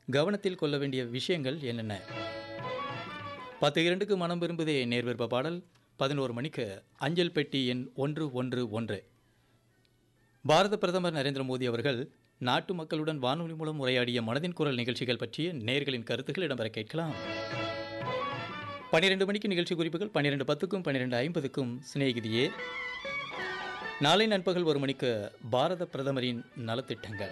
கவனத்தில் கொள்ள வேண்டிய விஷயங்கள் என்னென்ன? 10:02க்கு மனம் விரும்புதே நேர்விருப்ப பாடல். 11 மணிக்கு அஞ்சல் பெட்டி எண் 111. பாரத பிரதமர் நரேந்திர மோடி அவர்கள் நாட்டு மக்களுடன் வானொலி மூலம் உரையாடிய மனதின் குரல் நிகழ்ச்சிகள் பற்றிய நேயர்களின் கருத்துக்கள் இடம்பெற கேட்கலாம். 12 மணிக்கு நிகழ்ச்சி குறிப்புகள். 12:10க்கும் 12:50க்கும் சிநேகிதியே. நாளை நண்பகல் 1 மணிக்கு பாரத பிரதமரின் நலத்திட்டங்கள்.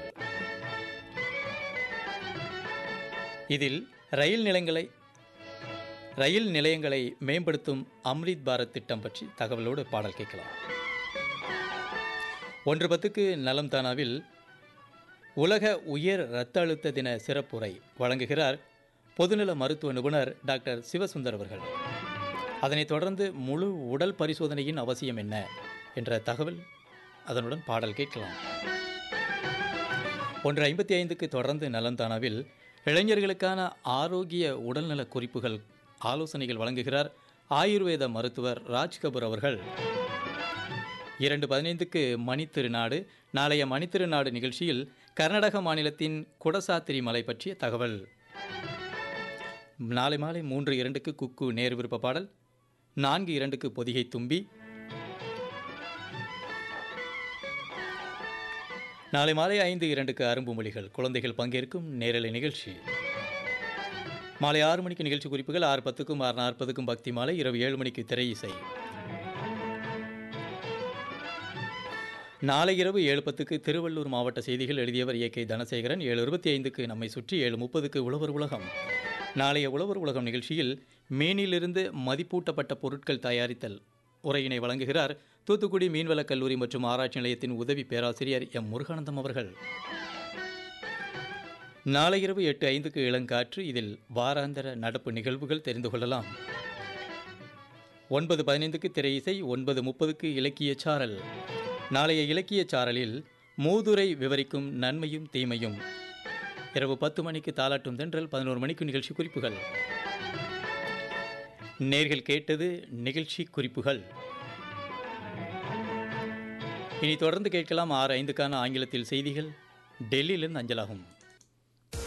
இதில் ரயில் நிலையங்களை மேம்படுத்தும் அம்ரித் பாரத் திட்டம் பற்றி தகவலோடு பாடல் கேட்கலாம். 1:10க்கு நலம் தானாவில் உலக உயர் இரத்த அழுத்த தின சிறப்புரை வழங்குகிறார் பொதுநல மருத்துவ நிபுணர் டாக்டர் சிவசுந்தர் அவர்கள். அதனைத் தொடர்ந்து முழு உடல் பரிசோதனையின் அவசியம் என்ன என்ற தகவல், அதனுடன் பாடல் கேட்கலாம். 1:55க்கு தொடர்ந்து நலம் தானாவில் இளைஞர்களுக்கான ஆரோக்கிய உடல்நல குறிப்புகள் ஆலோசனைகள் வழங்குகிறார் ஆயுர்வேத மருத்துவர் ராஜ்கபூர் அவர்கள். 2:15க்கு மணித்திருநாடு. நாளைய மணித்திருநாடு நிகழ்ச்சியில் கர்நாடக மாநிலத்தின் குடசாத்திரி மலை பற்றிய தகவல். நாளை மாலை 3:02க்கு குக்கு நேர் விருப்ப பாடல். 4:02க்கு பொதிகை தும்பி. நாளை மாலை 5:02க்கு அரும்பு மொழிகள் குழந்தைகள் பங்கேற்கும் நேரலை நிகழ்ச்சி. மாலை 6 மணிக்கு நிகழ்ச்சி குறிப்புகள். 6:10க்கும் 6:40க்கும் பக்தி மாலை. இரவு 7 மணிக்கு திரை இசை. நாளை இரவு 7:10க்கு திருவள்ளூர் மாவட்ட செய்திகள் எழுதியவர் ஏ.கே. தனசேகரன். 7:25க்கு நம்மை சுற்றி. 7:30க்கு உழவர் உலகம். நாளைய உழவர் உலகம் நிகழ்ச்சியில் மீனிலிருந்து மதிப்பூட்டப்பட்ட பொருட்கள் தயாரித்தல் உரையினை வழங்குகிறார் தூத்துக்குடி மீன்வளக் கல்லூரி மற்றும் ஆராய்ச்சி நிலையத்தின் உதவி பேராசிரியர் எம் முருகானந்தம் அவர்கள். நாளை இரவு 8:05க்கு இளங்காற்று. இதில் வாராந்தர நடப்பு நிகழ்வுகள் தெரிந்து கொள்ளலாம். 9:15க்கு திரை இசை. 9:30க்கு இலக்கிய சாரல். நாளைய இலக்கிய சாரலில் மூதுரை விவரிக்கும் நன்மையும் தீமையும். இரவு 10 மணிக்கு தாலாட்டும் தென்றல். 11 மணிக்கு நிகழ்ச்சி குறிப்புகள். நேர்கள் கேட்டது நிகழ்ச்சி குறிப்புகள். இனி தொடர்ந்து கேட்கலாம் 6:05க்கான ஆங்கிலத்தில் செய்திகள் டெல்லியிலிருந்து அஞ்சலாகும்.